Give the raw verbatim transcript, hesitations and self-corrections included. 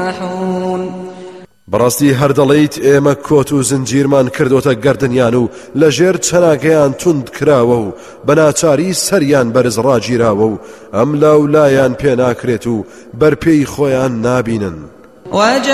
بەڕاستی هەردەڵێیت ئێمە کۆت و زنجیرمان کردوتە گەردنیان و لەژێر چەناگەیان توند کراوە و بەناچاری سەریان بەرز ڕاگیراوە و ئەم لاولایان پێ ناکرێت و بەرپێی خۆیان نابینن.